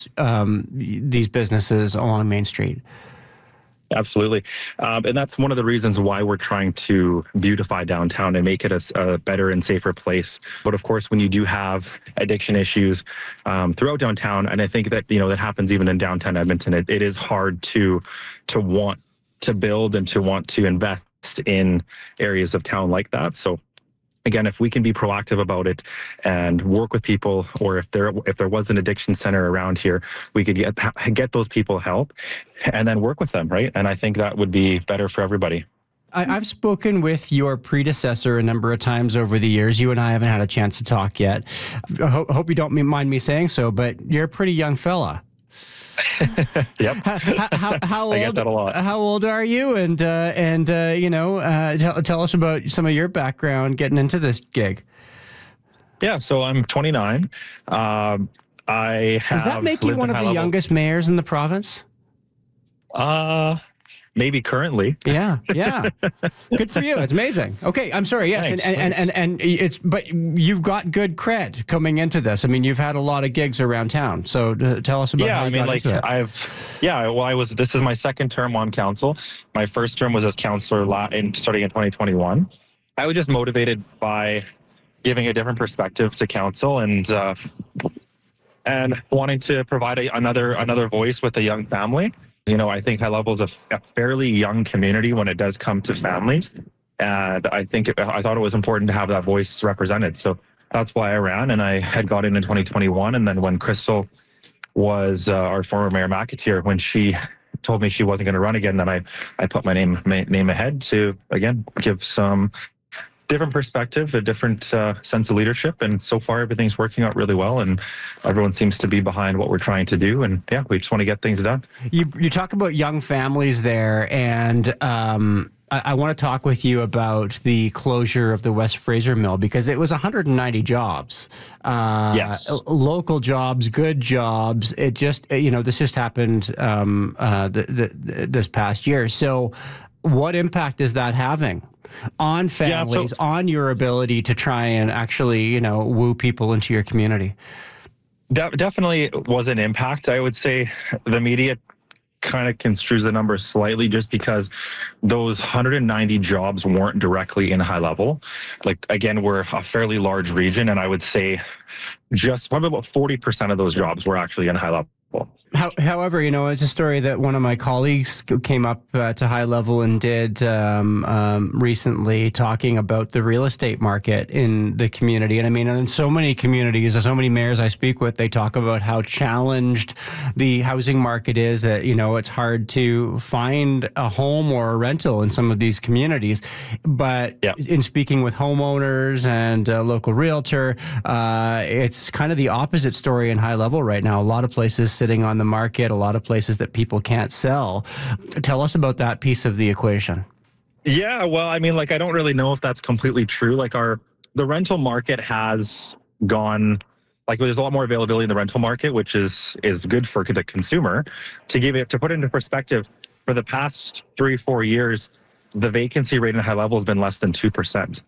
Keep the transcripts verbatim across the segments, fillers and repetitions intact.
um, these businesses along Main Street. Absolutely. Um, and that's one of the reasons why we're trying to beautify downtown and make it a, a better and safer place. But of course, when you do have addiction issues um, throughout downtown, and I think that, you know, that happens even in downtown Edmonton, it, it is hard to to want to build and to want to invest in areas of town like that. So again, if we can be proactive about it and work with people, or if there if there was an addiction center around here, we could get get those people help and then work with them, right? And I think that would be better for everybody. I, I've spoken with your predecessor a number of times over the years. You and I haven't had a chance to talk yet. I ho- hope you don't mind me saying so, but you're a pretty young fella. Yep. How, how, how old? I get that a lot. How old are you? And uh, and uh, you know, uh, tell tell us about some of your background getting into this gig. Yeah, so I'm twenty-nine. Um, I have. Does that make you one of the youngest mayors in the province? Uh maybe currently. Yeah, yeah. Good for you. It's amazing. Okay, I'm sorry. Yes, thanks, and, and, and and and it's but you've got good cred coming into this. I mean, you've had a lot of gigs around town. So uh, tell us about. Yeah, how I you mean, got like into it. I've. Yeah, well, I was. This is my second term on council. My first term was as councillor in starting in twenty twenty-one. I was just motivated by giving a different perspective to council and uh, and wanting to provide a, another another voice with a young family. You know, I think High Level is a, a fairly young community when it does come to families. And I think it, I thought it was important to have that voice represented. So that's why I ran, and I had got in in twenty twenty-one. And then when Crystal was uh, our former Mayor McAteer, when she told me she wasn't going to run again, then I, I put my name my name ahead to, again, give some different perspective, a different uh, sense of leadership. And so far, everything's working out really well. And everyone seems to be behind what we're trying to do. And yeah, we just want to get things done. You, you talk about young families there, and um, I, I want to talk with you about the closure of the West Fraser Mill, because it was one hundred ninety jobs. Uh, yes. Local jobs, good jobs. It just, you know, this just happened um, uh, the, the, this past year. So what impact is that having on families, yeah, so, on your ability to try and actually, you know, woo people into your community? De- definitely was an impact. I would say the media kind of construes the numbers slightly just because those one hundred ninety jobs weren't directly in High Level. Like, again, we're a fairly large region, and I would say just probably about forty percent of those jobs were actually in High Level. How, however, you know, it's a story that one of my colleagues came up uh, to High Level and did um, um, recently, talking about the real estate market in the community. And I mean, in so many communities, so many mayors I speak with, they talk about how challenged the housing market is, that, you know, it's hard to find a home or a rental in some of these communities. But yeah, in speaking with homeowners and a local realtor, uh, it's kind of the opposite story in High Level right now. A lot of places sitting on the market, a lot of places that people can't sell. Tell us about that piece of the equation. Yeah, well, I mean, like, I don't really know if that's completely true. Like, our the rental market has gone, like, there's a lot more availability in the rental market, which is is good for the consumer. To give it to put it into perspective, for the past three, four years, the vacancy rate in High Level has been less than two percent.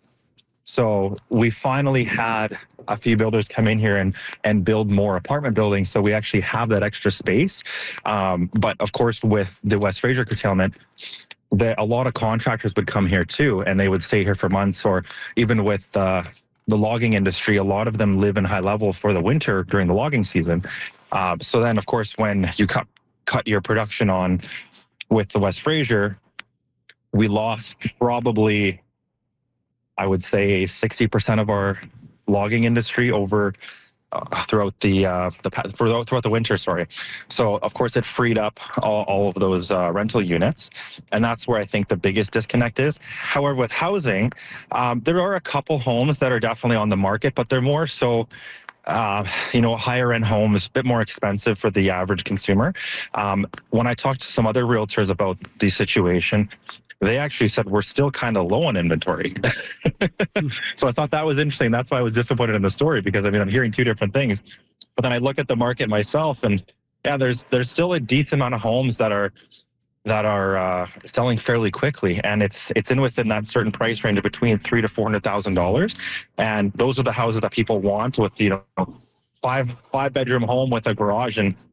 So we finally had a few builders come in here and and build more apartment buildings. So we actually have that extra space. Um, but of course, with the West Fraser curtailment, the, a lot of contractors would come here too, and they would stay here for months. Or even with uh, the logging industry, a lot of them live in High Level for the winter during the logging season. Uh, so then, of course, when you cut cut your production on with the West Fraser, we lost probably, I would say, sixty percent of our logging industry over uh, throughout the uh, the for, throughout the winter. Sorry. So of course it freed up all, all of those uh, rental units, and that's where I think the biggest disconnect is. However, with housing, um, there are a couple homes that are definitely on the market, but they're more so, Uh, you know, higher end homes, a bit more expensive for the average consumer. Um, when I talked to some other realtors about the situation, they actually said we're still kind of low on inventory. So I thought that was interesting. That's why I was disappointed in the story, because I mean, I'm hearing two different things. But then I look at the market myself, and yeah, there's there's still a decent amount of homes that are that are uh, selling fairly quickly, and it's it's in within that certain price range of between three to four hundred thousand dollars, and those are the houses that people want, with, you know, five five bedroom home with a garage, and